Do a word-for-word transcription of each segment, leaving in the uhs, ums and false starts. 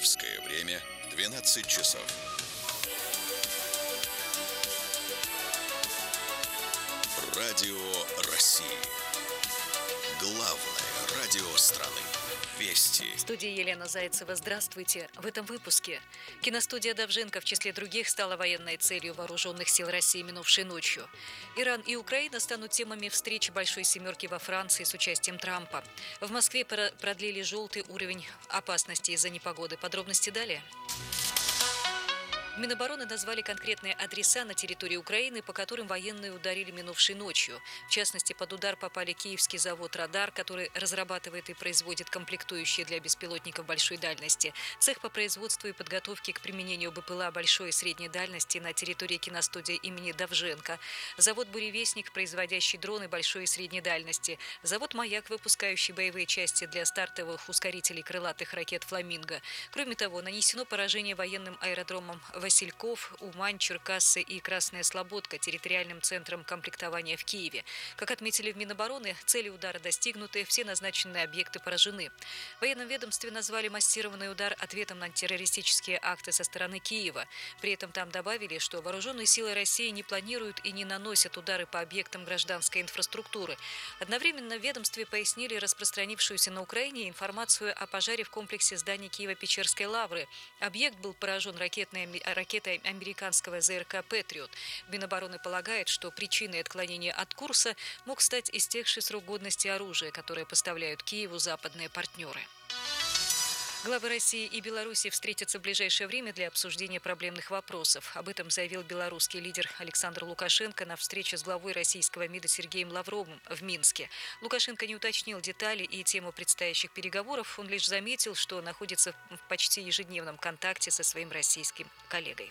Московское время двенадцать часов. Радио России. Главное радио страны. Вести. В студии Елена Зайцева. Здравствуйте. В этом выпуске. Киностудия «Довженко» в числе других стала военной целью вооруженных сил России минувшей ночью. Иран и Украина станут темами встречи Большой Семерки во Франции с участием Трампа. В Москве продлили желтый уровень опасности из-за непогоды. Подробности далее. В Минобороны назвали конкретные адреса на территории Украины, по которым военные ударили минувшей ночью. В частности, под удар попали киевский завод «Радар», который разрабатывает и производит комплектующие для беспилотников большой дальности, цех по производству и подготовке к применению БПЛА большой и средней дальности на территории киностудии имени Довженко, завод «Буревестник», производящий дроны большой и средней дальности, завод «Маяк», выпускающий боевые части для стартовых ускорителей крылатых ракет «Фламинго». Кроме того, нанесено поражение военным аэродромам Васильков, Умань, Черкассы и Красная Слободка территориальным центром комплектования в Киеве. Как отметили в Минобороны, цели удара достигнуты, все назначенные объекты поражены. В военном ведомстве назвали массированный удар ответом на террористические акты со стороны Киева. При этом там добавили, что вооруженные силы России не планируют и не наносят удары по объектам гражданской инфраструктуры. Одновременно в ведомстве пояснили распространившуюся на Украине информацию о пожаре в комплексе зданий Киево-Печерской лавры. Объект был поражен ракетной ракетой американского ЗРК «Патриот». Минобороны полагает, что причиной отклонения от курса мог стать истекший срок годности оружия, которое поставляют Киеву западные партнеры. Главы России и Беларуси встретятся в ближайшее время для обсуждения проблемных вопросов. Об этом заявил белорусский лидер Александр Лукашенко на встрече с главой российского МИДа Сергеем Лавровым в Минске. Лукашенко не уточнил детали и тему предстоящих переговоров. Он лишь заметил, что находится в почти ежедневном контакте со своим российским коллегой.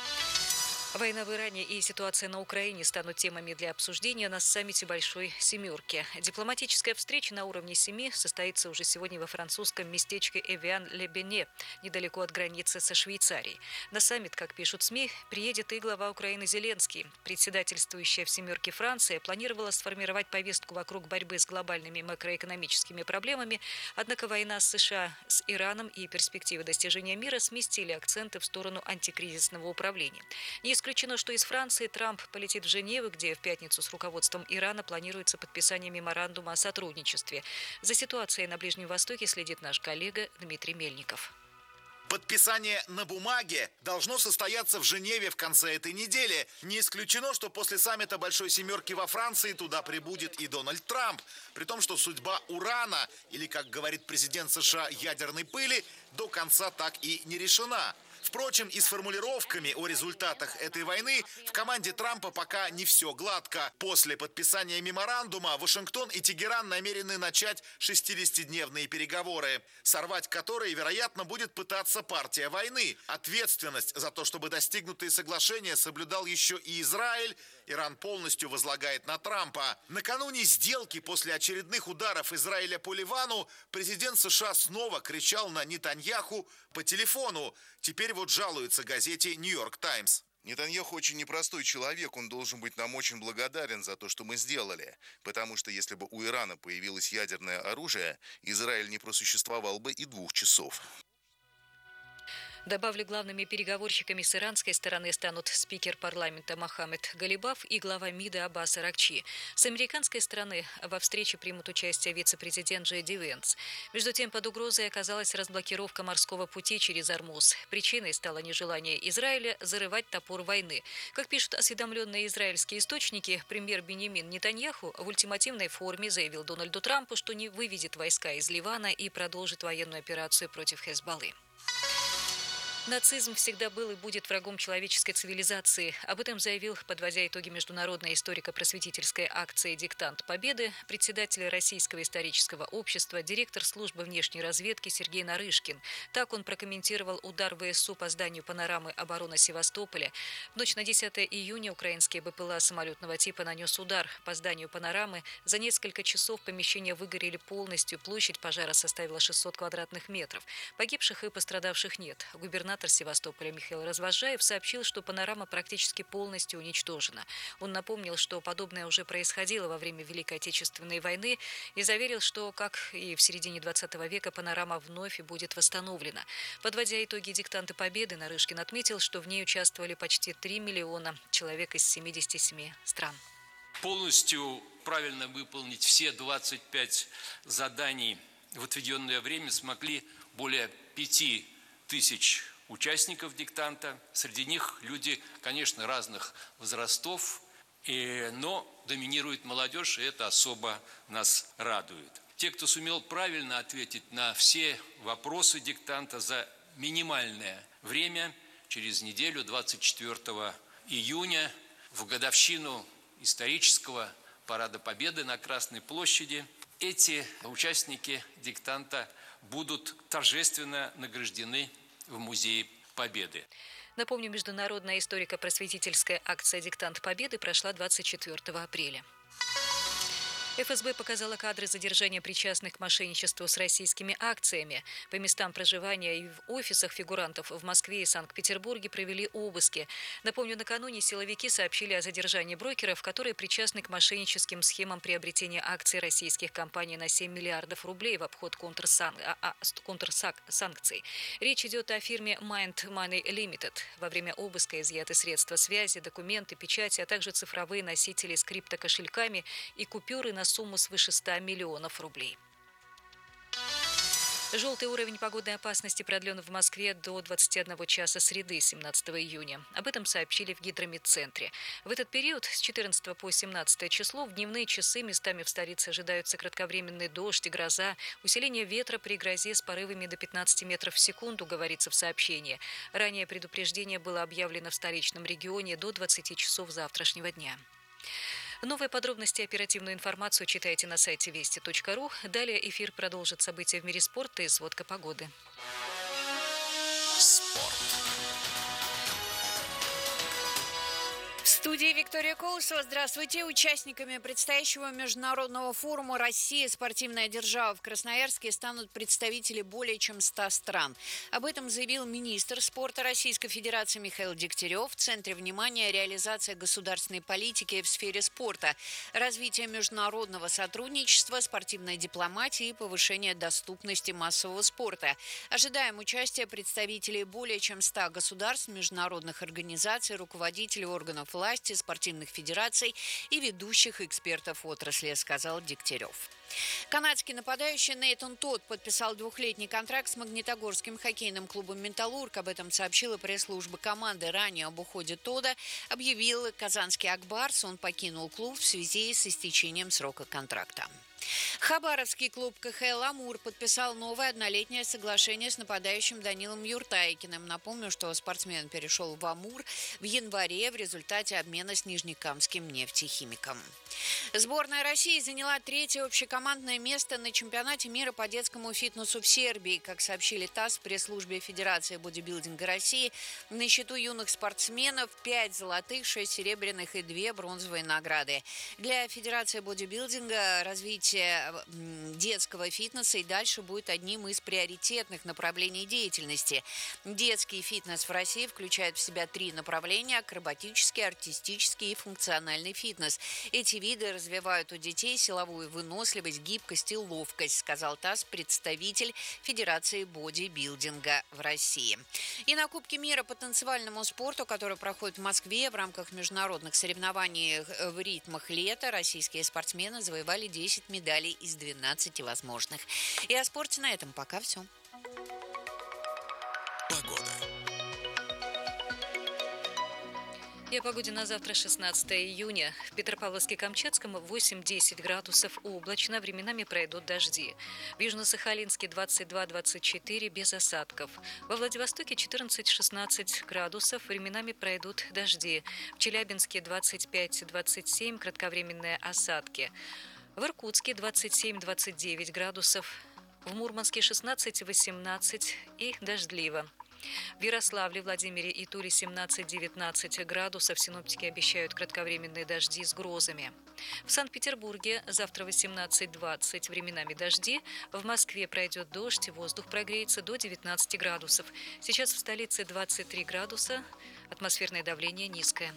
Война в Иране и ситуация на Украине станут темами для обсуждения на саммите Большой Семерки. Дипломатическая встреча на уровне семи состоится уже сегодня во французском местечке Эвиан-ле-Бене, недалеко от границы со Швейцарией. На саммит, как пишут СМИ, приедет и глава Украины Зеленский. Председательствующая в «семерке» Франция планировала сформировать повестку вокруг борьбы с глобальными макроэкономическими проблемами, однако война США с Ираном и перспективы достижения мира сместили акценты в сторону антикризисного управления. Не исключено, что из Франции Трамп полетит в Женеву, где в пятницу с руководством Ирана планируется подписание меморандума о сотрудничестве. За ситуацией на Ближнем Востоке следит наш коллега Дмитрий Мельников. Подписание на бумаге должно состояться в Женеве в конце этой недели. Не исключено, что после саммита Большой Семерки во Франции туда прибудет и Дональд Трамп. При том, что судьба урана, или, как говорит президент США, ядерной пыли, до конца так и не решена. Впрочем, и с формулировками о результатах этой войны в команде Трампа пока не все гладко. После подписания меморандума Вашингтон и Тегеран намерены начать шестидесятидневные переговоры, сорвать которые, вероятно, будет пытаться партия войны. Ответственность за то, чтобы достигнутые соглашения соблюдал еще и Израиль, Иран полностью возлагает на Трампа. Накануне сделки после очередных ударов Израиля по Ливану президент США снова кричал на Нетаньяху по телефону. Теперь вот жалуется газете «Нью-Йорк Таймс». Нетаньяху очень непростой человек, он должен быть нам очень благодарен за то, что мы сделали. Потому что если бы у Ирана появилось ядерное оружие, Израиль не просуществовал бы и двух часов. Добавлю, главными переговорщиками с иранской стороны станут спикер парламента Мохаммед Галибаф и глава МИДа Аббас Аракчи. С американской стороны во встрече примут участие вице-президент Джей Ди Венс. Между тем, под угрозой оказалась разблокировка морского пути через Ормуз. Причиной стало нежелание Израиля зарывать топор войны. Как пишут осведомленные израильские источники, премьер Биньямин Нетаньяху в ультимативной форме заявил Дональду Трампу, что не выведет войска из Ливана и продолжит военную операцию против Хезболлы. Нацизм всегда был и будет врагом человеческой цивилизации. Об этом заявил, подводя итоги международной историко-просветительской акции «Диктант Победы», председатель Российского исторического общества, директор службы внешней разведки Сергей Нарышкин. Так он прокомментировал удар ВСУ по зданию панорамы обороны Севастополя. В ночь на десятое июня украинский БПЛА самолетного типа нанес удар по зданию панорамы. За несколько часов помещения выгорели полностью. Площадь пожара составила шестьсот квадратных метров. Погибших и пострадавших нет. Губернатор губернатор Севастополя Михаил Развозжаев сообщил, что панорама практически полностью уничтожена. Он напомнил, что подобное уже происходило во время Великой Отечественной войны и заверил, что, как и в середине двадцатого века, панорама вновь будет восстановлена. Подводя итоги диктанта Победы, Нарышкин отметил, что в ней участвовали почти три миллиона человек из семидесяти семи стран. Полностью правильно выполнить все двадцать пять заданий в отведенное время смогли более пяти тысяч участников диктанта. Среди них люди, конечно, разных возрастов, но доминирует молодежь, и это особо нас радует. Те, кто сумел правильно ответить на все вопросы диктанта за минимальное время, через неделю, двадцать четвёртого июня, в годовщину исторического парада Победы на Красной площади, эти участники диктанта будут торжественно награждены в Музее Победы. Напомню, международная историко-просветительская акция «Диктант Победы» прошла двадцать четвёртого апреля. эф эс бэ показала кадры задержания причастных к мошенничеству с российскими акциями. По местам проживания и в офисах фигурантов в Москве и Санкт-Петербурге провели обыски. Напомню, накануне силовики сообщили о задержании брокеров, которые причастны к мошенническим схемам приобретения акций российских компаний на семь миллиардов рублей в обход контрсан... а, а, контрсанкций. Речь идет о фирме Mind Money Limited. Во время обыска изъяты средства связи, документы, печати, а также цифровые носители с криптокошельками и купюры на сумму свыше ста миллионов рублей. Желтый уровень погодной опасности продлен в Москве до двадцати одного часа среды, семнадцатого июня. Об этом сообщили в Гидрометцентре. В этот период с четырнадцатого по семнадцатое число в дневные часы местами в столице ожидаются кратковременный дождь и гроза, усиление ветра при грозе с порывами до пятнадцати метров в секунду, говорится в сообщении. Ранее предупреждение было объявлено в столичном регионе до двадцати часов завтрашнего дня. Новые подробности и оперативную информацию читайте на сайте вести точка ру. Далее эфир продолжит события в мире спорта и сводка погоды. Спорт. В студии Виктория Колосова. Здравствуйте. Участниками предстоящего международного форума «Россия. Спортивная держава» в Красноярске станут представители более чем ста стран. Об этом заявил министр спорта Российской Федерации Михаил Дегтярев. В центре внимания реализация государственной политики в сфере спорта, развитие международного сотрудничества, спортивной дипломатии и повышение доступности массового спорта. Ожидаем участия представителей более чем ста государств, международных организаций, руководителей органов власти, спортивных федераций и ведущих экспертов отрасли, сказал Дегтярев. Канадский нападающий Нейтан Тодд подписал двухлетний контракт с магнитогорским хоккейным клубом «Металлург». Об этом сообщила пресс-служба команды. Ранее об уходе Тодда объявил казанский «Акбарс». Он покинул клуб в связи с истечением срока контракта. Хабаровский клуб ка ха эл «Амур» подписал новое однолетнее соглашение с нападающим Данилом Юртайкиным. Напомню, что спортсмен перешел в «Амур» в январе в результате обмена с нижнекамским нефтехимиком. Сборная России заняла третье общекомандное место на чемпионате мира по детскому фитнесу в Сербии. Как сообщили ТАСС в пресс-службе Федерации бодибилдинга России, на счету юных спортсменов пять золотых, шесть серебряных и две бронзовые награды. Для Федерации бодибилдинга развитие детского фитнеса и дальше будет одним из приоритетных направлений деятельности. Детский фитнес в России включает в себя три направления – акробатический, артистический и функциональный фитнес. Эти виды развивают у детей силовую выносливость, гибкость и ловкость, сказал ТАСС представитель Федерации бодибилдинга в России. И на Кубке мира по танцевальному спорту, который проходит в Москве в рамках международных соревнований в ритмах лета, российские спортсмены завоевали десять медалей из двенадцати возможных. И о спорте на этом пока все. Погода. И о погоде на завтра, шестнадцатое июня. В Петропавловске-Камчатском восемь-десять градусов облачно, временами пройдут дожди. В Южно-Сахалинске двадцать два - двадцать четыре без осадков. Во Владивостоке четырнадцать-шестнадцать градусов, временами пройдут дожди. В Челябинске двадцать пять - двадцать семь, кратковременные осадки. В Иркутске двадцать семь - двадцать девять градусов. В Мурманске шестнадцать - восемнадцать и дождливо. В Ярославле, Владимире и Туле семнадцать-девятнадцать градусов. Синоптики обещают кратковременные дожди с грозами. В Санкт-Петербурге завтра восемнадцать-двадцать, временами дожди. В Москве пройдет дождь, воздух прогреется до девятнадцати градусов. Сейчас в столице двадцать три градуса, атмосферное давление низкое.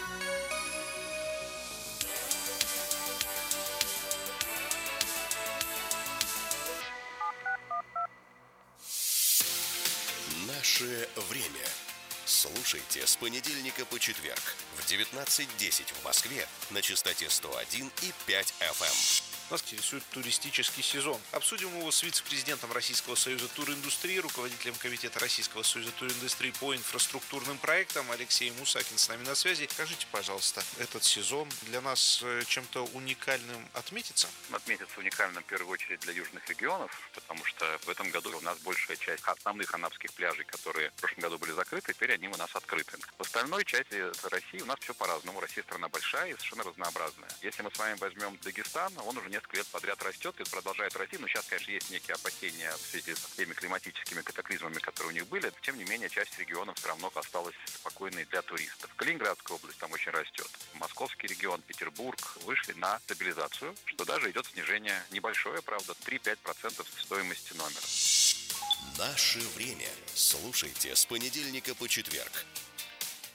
Наше время. Слушайте с понедельника по четверг в девятнадцать десять в Москве на частоте сто один и пять эф эм. Нас интересует туристический сезон. Обсудим его с вице-президентом Российского союза туриндустрии, руководителем Комитета Российского союза туриндустрии по инфраструктурным проектам Алексей Мусакин с нами на связи. Скажите, пожалуйста, этот сезон для нас чем-то уникальным отметится? Отметится уникальным в первую очередь для южных регионов, потому что в этом году у нас большая часть основных анапских пляжей, которые в прошлом году были закрыты, теперь они у нас открыты. В остальной части России у нас все по-разному. Россия страна большая и совершенно разнообразная. Если мы с вами возьмем Дагестан, он уже несколько лет подряд растет и продолжает расти. Но сейчас, конечно, есть некие опасения в связи с теми климатическими катаклизмами, которые у них были. Тем не менее, часть регионов все равно осталась спокойной для туристов. Калининградская область там очень растет. Московский регион, Петербург вышли на стабилизацию, что даже идет снижение небольшое, правда, три-пять процентов стоимости номера. Наше время. Слушайте с понедельника по четверг